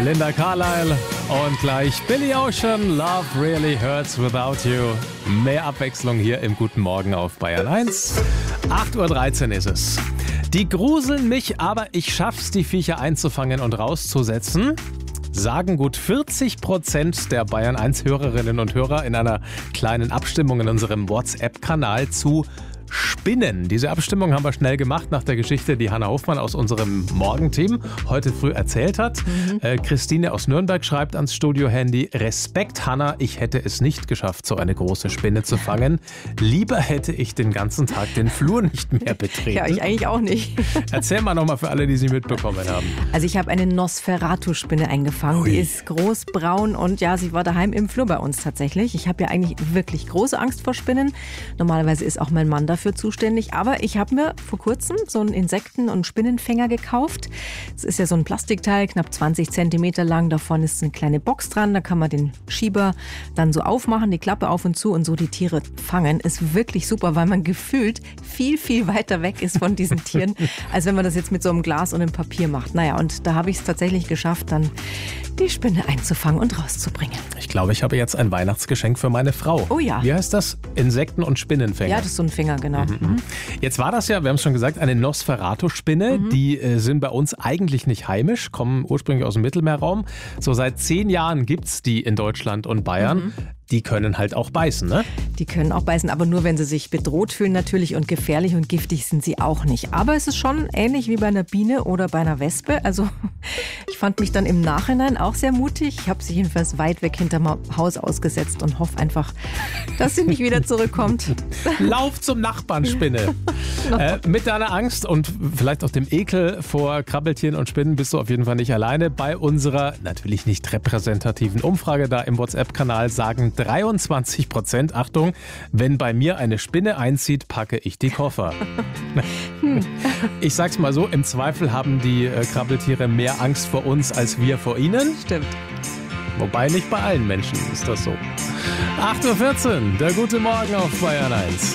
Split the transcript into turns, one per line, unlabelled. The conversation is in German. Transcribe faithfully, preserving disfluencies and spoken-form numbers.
Linda Carlisle und gleich Billy Ocean, Love Really Hurts Without You. Mehr Abwechslung hier im Guten Morgen auf Bayern eins. acht Uhr dreizehn ist es. Die gruseln mich, aber ich schaff's, die Viecher einzufangen und rauszusetzen, sagen gut vierzig Prozent der Bayern eins Hörerinnen und Hörer in einer kleinen Abstimmung in unserem WhatsApp-Kanal zu Spinnen. Diese Abstimmung haben wir schnell gemacht nach der Geschichte, die Hanna Hofmann aus unserem Morgenteam heute früh erzählt hat. Mhm. Äh, Christine aus Nürnberg schreibt ans Studio-Handy: Respekt, Hanna, ich hätte es nicht geschafft, so eine große Spinne zu fangen. Lieber hätte ich den ganzen Tag den Flur nicht mehr betreten.
Ja, ich eigentlich auch nicht.
Erzähl mal nochmal für alle, die sie mitbekommen haben.
Also ich habe eine Nosferatu-Spinne eingefangen. Ui. Die ist groß, braun und ja, sie war daheim im Flur bei uns tatsächlich. Ich habe ja eigentlich wirklich große Angst vor Spinnen. Normalerweise ist auch mein Mann dafür zuständig, aber ich habe mir vor kurzem so einen Insekten- und Spinnenfänger gekauft. Es ist ja so ein Plastikteil, knapp zwanzig Zentimeter lang, da vorne ist eine kleine Box dran, da kann man den Schieber dann so aufmachen, die Klappe auf und zu und so die Tiere fangen. Ist wirklich super, weil man gefühlt viel, viel weiter weg ist von diesen Tieren, als wenn man das jetzt mit so einem Glas und einem Papier macht. Naja, und da habe ich es tatsächlich geschafft, dann die Spinne einzufangen und rauszubringen.
Ich glaube, ich habe jetzt ein Weihnachtsgeschenk für meine Frau.
Oh ja.
Wie heißt das? Insekten- und Spinnenfänger.
Ja, das ist so ein Finger, genau. Mhm.
Mhm. Jetzt war das ja, wir haben es schon gesagt, eine Nosferatu-Spinne. Mhm. Die äh, sind bei uns eigentlich nicht heimisch, kommen ursprünglich aus dem Mittelmeerraum. So seit zehn Jahren gibt es die in Deutschland und Bayern. Mhm. Die können halt auch beißen, ne?
Die können auch beißen, aber nur, wenn sie sich bedroht fühlen natürlich, und gefährlich und giftig sind sie auch nicht. Aber es ist schon ähnlich wie bei einer Biene oder bei einer Wespe. Also ich fand mich dann im Nachhinein auch sehr mutig. Ich habe sie jedenfalls weit weg hinterm Haus ausgesetzt und hoffe einfach, dass sie nicht wieder zurückkommt.
Lauf zum Nachbarn, Spinne. äh, mit deiner Angst und vielleicht auch dem Ekel vor Krabbeltieren und Spinnen bist du auf jeden Fall nicht alleine. Bei unserer natürlich nicht repräsentativen Umfrage da im WhatsApp-Kanal sagen dreiundzwanzig Prozent, Achtung, wenn bei mir eine Spinne einzieht, packe ich die Koffer. Ich sag's mal so, im Zweifel haben die äh, Krabbeltiere mehr Angst vor uns als wir vor ihnen.
Stimmt.
Wobei nicht bei allen Menschen ist das so. acht Uhr vierzehn, der Gute Morgen auf Bayern eins.